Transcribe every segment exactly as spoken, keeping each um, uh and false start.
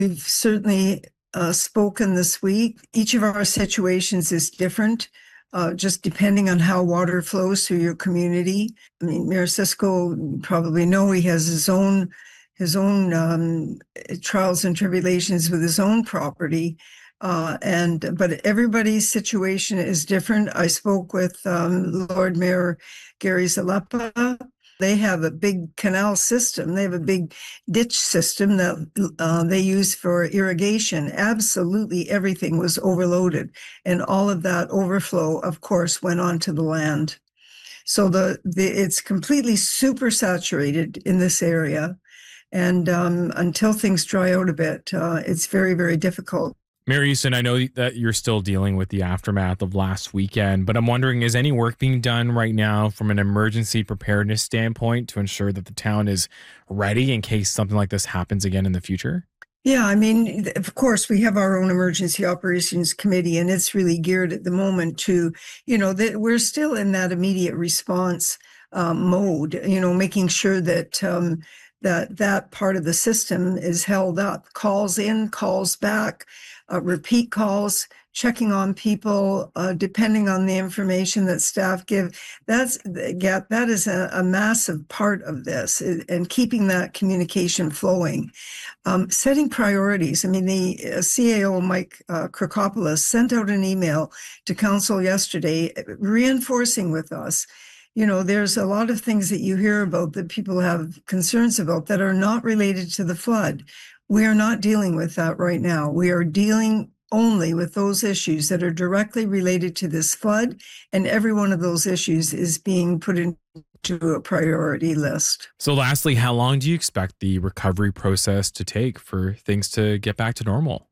We've certainly uh, spoken this week. Each of our situations is different, uh, just depending on how water flows through your community. I mean, Mayor Cisco, you probably know he has his own his own um, trials and tribulations with his own property. Uh, and but everybody's situation is different. I spoke with um, Lord Mayor Gary Zalepa. They have a big canal system. They have a big ditch system that uh, they use for irrigation. Absolutely everything was overloaded. And all of that overflow, of course, went onto the land. So the, the it's completely super saturated in this area. And um, until things dry out a bit, uh, it's very, very difficult. Mayor Easton, I know that you're still dealing with the aftermath of last weekend, but I'm wondering, is any work being done right now from an emergency preparedness standpoint to ensure that the town is ready in case something like this happens again in the future? Yeah, I mean, of course, we have our own emergency operations committee, and it's really geared at the moment to, you know, that we're still in that immediate response um, mode, you know, making sure that um, that that part of the system is held up, calls in, calls back, uh, repeat calls, checking on people, uh, depending on the information that staff give. That's yeah, that is a, a massive part of this, and keeping that communication flowing. Um, setting priorities. I mean, the uh, C A O, Mike uh, Krikopoulos, sent out an email to council yesterday, reinforcing with us, you know, there's a lot of things that you hear about that people have concerns about that are not related to the flood. We are not dealing with that right now. We are dealing only with those issues that are directly related to this flood, and every one of those issues is being put into a priority list. So lastly, how long do you expect the recovery process to take for things to get back to normal?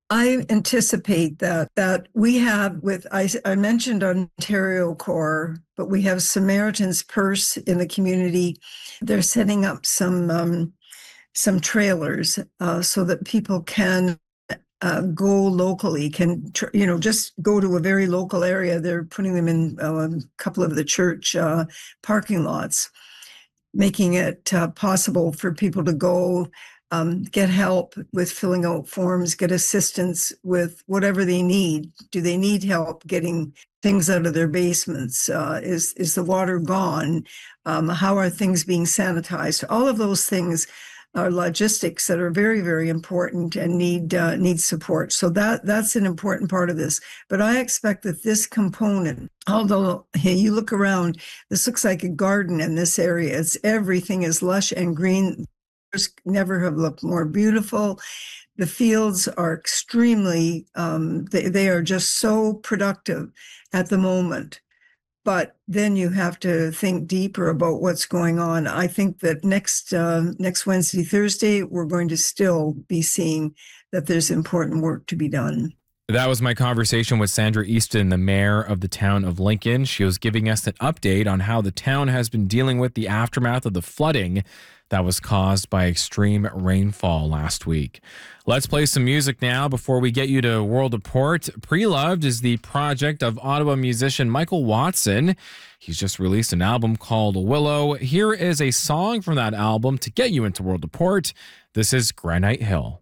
I anticipate that that we have with, I, I mentioned Ontario Corps, but we have Samaritan's Purse in the community. They're setting up some um, some trailers uh, so that people can uh, go locally, can, tr- you know, just go to a very local area. They're putting them in uh, a couple of the church uh, parking lots, making it uh, possible for people to go um, get help with filling out forms, get assistance with whatever they need. Do they need help getting things out of their basements? Uh, is is the water gone? Um, how are things being sanitized? All of those things are logistics that are very, very important and need uh, need support. So that that's an important part of this. But I expect that this component, although hey, you look around, this looks like a garden in this area. It's everything is lush and green. Never have looked more beautiful. The fields are extremely, um, they, they are just so productive at the moment. But then you have to think deeper about what's going on. I think that next uh, next Wednesday, Thursday, we're going to still be seeing that there's important work to be done. That was my conversation with Sandra Easton, the mayor of the town of Lincoln. She was giving us an update on how the town has been dealing with the aftermath of the flooding that was caused by extreme rainfall last week. Let's play some music now before we get you to World Report. Pre-Loved is the project of Ottawa musician Michael Watson. He's just released an album called Willow. Here is a song from that album to get you into World Report. This is Granite Hill.